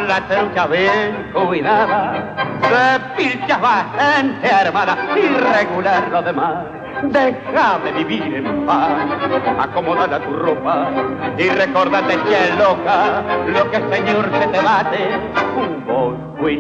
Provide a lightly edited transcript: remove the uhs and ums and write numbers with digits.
con la trucha bien cuidada, de pilchas bastante armada y regular lo demás. Déjame vivir en paz, acomódala tu ropa y recórdate que es loca lo que el Señor se te bate. Un